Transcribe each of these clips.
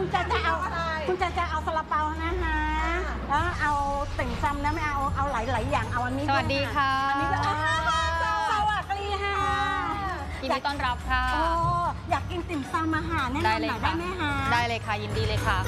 คุณจะเอาซาลาเปานะคะแล้วเอาติ่มซำนะไม่เอาหลายอย่างเอาอันนี้สวัสดีค่ะอันนี้ก็สวัสดีค่ะยินดีต้อนรับค่ะโอ้อยากกินติ่มซำอาหารแนะนำหน่อยได้ไหมคะได้เลยค่ะยินดีเลยค่ะ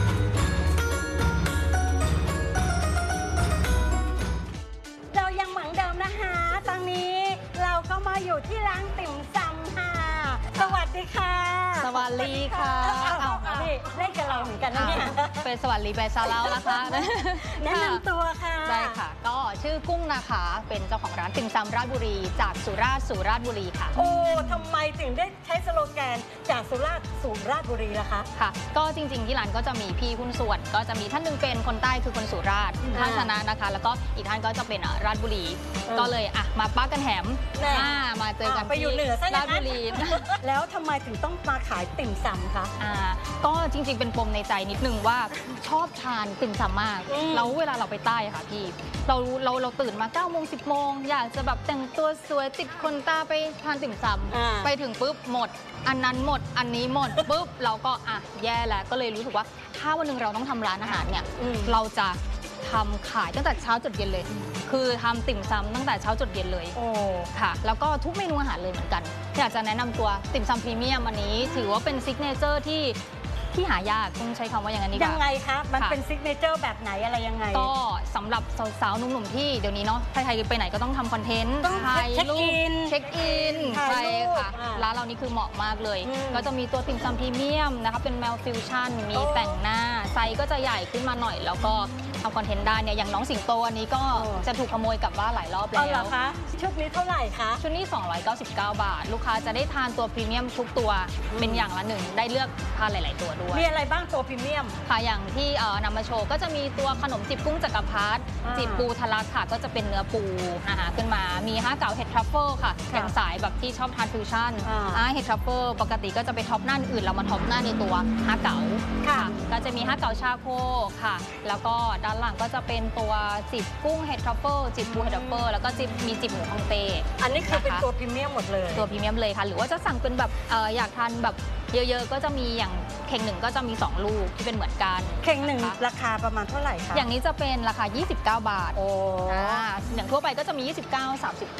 เรายังเหมือนเดิมนะคะตอนนี้เราก็มาอยู่ที่ร้านติ่มซำค่ะสวัสดีค่ะสวัสดีค่ะนี่เล่นกับเราเหมือนกันนะเนี่ยเป็นสวัสดีแบซาเล้านะคะแนะนำตัวค่ะได้ค่ะ ก็ชื่อกุ้งนะคะเป็นเจ้าของร้านติ่มซำราชบุรีจากสุราษฎร์สู่ราชบุรีค่ะโอ้ทำไมถึงได้ใช้สโลแกนจากสุราษฎร์สู่ราชบุรีล่ะคะค่ะ ก็จริงๆที่ร้านก็จะมีพี่หุ้นส่วน ก็จะมีท่านหนึงเป็นคนใต้คือคนสุราษฎร์ท่านชนะนะคะ แล้วก็อีกท่านก็จะเป็นราชบุรี ก็เลยมาป้ากันแหมมาเจอกันไปอยู่เหนือซะอย่างนั้นราชบุรีแล้วทำไมถึงต้องมาขายติ่มซำคะก็จริงๆเป็นปมในใจนิดนึงว่าชอบทานติ่มซำมากแล้วเวลาเราไปใต้ค่ะพี่เราตื่นมา9 โมง 10 โมงอยากจะแบบแต่งตัวสวยติดขนตาไปทานติ่มซำไปถึงปุ๊บหมดอันนั้นหมดอันนี้หมดปุ๊บเราก็แย่แล้วก็เลยรู้สึกว่าถ้าวันหนึ่งเราต้องทำร้านอาหารเนี่ยเราจะทำขายตั้งแต่เช้าจดเย็นเลยคือทำติ่มซำตั้งแต่เช้าจดเย็นเลยค่ะแล้วก็ทุกเมนูอาหารเลยเหมือนกันอยากจะแนะนำตัวติ่มซำพรีเมียมอันนี้ถือว่าเป็นซิกเนเจอร์ที่หายากต้องใช้คำว่าอย่างนั้นดีกว่ายังไงคะมันเป็นซิกเนเจอร์แบบไหนอะไรยังไงก็สำหรับสาวๆหนุ่มๆที่เดี๋ยวนี้เนาะใครๆไปไหนก็ต้องทำคอนเทนต์ถ่ายรูปเช็คอินใช่ค่ะร้านเรานี่คือเหมาะมากเลยก็จะมีตัวติ่มซำพรีเมียมนะคะเป็นแมวฟิวชั่นมีแต่งหน้าไซส์ก็จะใหญ่ขึ้นมาหน่อยแล้วก็ทำคอนเทนต์ได้เนี่ยอย่างน้องสิงโตอันนี้ก็จะถูกขโมยกลับบ้านหลายรอบแล้วเหรอคะชุดนี้เท่าไหร่คะชุดนี้299 บาทลูกค้าจะได้ทานตัวพรีเมียมทุกตัวเป็นอย่างละหนึ่งได้เลือกทานหลายๆตัวด้วยมีอะไรบ้างตัวพรีเมียมค่ะอย่างที่นำมาโชว์ก็จะมีตัวขนมจีบกุ้งจักรพรรดิจีบปูทะลักค่ะก็จะเป็นเนื้อปูนะคะขึ้นมามีฮะเก๋าเห็ดทรัฟเฟิลค่ะอย่างสายแบบที่ชอบทานฟิวชั่นเห็ดทรัฟเฟิลปกติก็จะไปท็อปหน้าอื่นเรามาท็อปหน้าในตัวฮะเก๋าค่ะก็จะมีฮะเก๋าชาโคค่ะแล้วก็ด้านหลังก็จะเป็นตัวจีบกุ้งเห็ดทรัฟเฟิลจีบปูเห็ดทรัฟเฟิลแล้วก็มีจีบหมูฮ่องเต้อันนี้คือเป็นตัวพรีเมียมหมดเลยตัวพรีเมียมเลยค่ะหรือว่าจะสั่งเป็นแบบอยากทานแบบเยอะๆก็จะมีอย่างเข่งหนึ่งก็จะมี2ลูกที่เป็นเหมือนกันเข่งหนึ่งราคาประมาณเท่าไหร่คะอย่างนี้จะเป็นราคา29 บาทอย่างทั่วไปก็จะมี29 39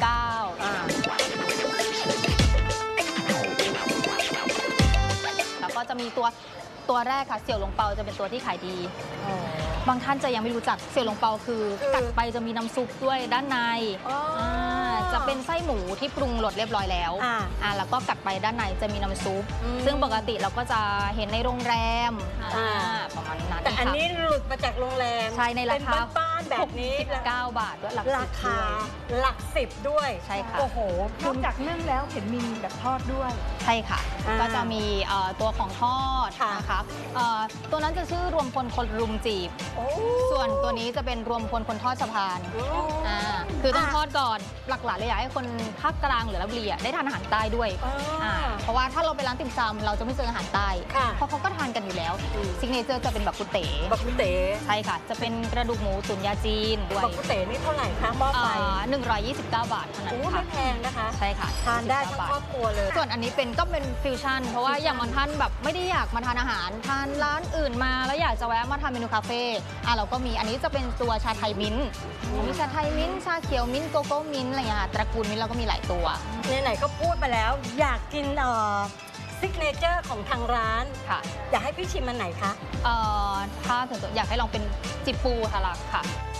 แล้วก็จะมีตัวแรกค่ะเสี่ยวหลงเปาจะเป็นตัวที่ขายดีบางท่านจะยังไม่รู้จักเสี่ยวหลงเปาคือกัดไปจะมีน้ำซุปด้วยด้านในจะเป็นไส้หมูที่ปรุงรสเรียบร้อยแล้วแล้วก็กัดไปด้านในจะมีน้ำซุปซึ่งปกติเราก็จะเห็นในโรงแรมประมาณนั้นแต่อันนี้หลุดมาจากโรงแรมใช่ในราคาบ้านแบบนี้ 69 บาทด้วยราคาหลัก10ด้วยใช่ค่ะโอ้โหนอกจากนึ่งแล้วเห็นมีแบบทอดด้วยใช่ค่ะก็จะมีตัวของทอดนะคะตัวนั้นจะชื่อรวมพลคนรุมจีบส่วนตัวนี้จะเป็นรวมพลคนทอดสะพานคือต้องทอดก่อนหลักๆเลยอยากให้คนภาคกลางหรือลพบุรีได้ทานอาหารใต้ด้วยเพราะว่าถ้าเราไปร้านติ่มซำเราจะไม่เจออาหารใต้เพราะเขาก็ทานกันอยู่แล้วซิกเนเจอร์จะเป็นแบบกุเต๋ใช่ค่ะจะเป็นกระดูกหมูตุ๋นยาจีนด้วยบักกุเต๋นี่เท่าไหร่คะหม้อไฟ 129 บาทเท่านั้นค่ะไม่แพงนะคะใช่ค่ะทานได้ทั้งครอบครัวเลยส่วนอันนี้ก็เป็นฟิวชั่นเพราะว่าอย่างบางท่านแบบไม่ได้อยากมาทานอาหารทานร้านอื่นมาแล้วอยากจะแวะมาทานเมนูคาเฟ่เราก็มีอันนี้จะเป็นตัวชาไทยมิ้นท์มีชาไทยมิ้นท์ชาเขียวมิ้นท์โกโก้มิ้นท์อะไรอย่างเงี้ยค่ะตระกูลมิ้นท์เราก็มีหลายตัวไหนๆก็พูดมาแล้วอยากกินซิกเนเจอร์ของทางร้านค่ะอยากให้พี่ชิมมันไหนคะถ้าถึงอยากให้ลองเป็นจิบปูทะลักค่ะ